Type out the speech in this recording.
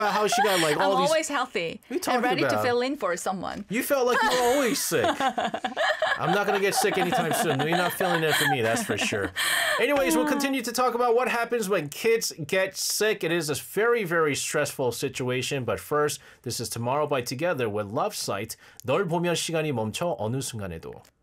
how she got like all I'm these. always healthy What are you talking and ready to about? fill in for someone. You felt like you were always sick. I'm not going to get sick anytime soon. No, you're not feeling it for me, that's for sure. Anyways, we'll continue to talk about what happens when kids get sick. It is a very, very stressful situation. But first, this is Tomorrow by Together with Love Site. 널 보면 시간이 멈춰 어느 순간에도.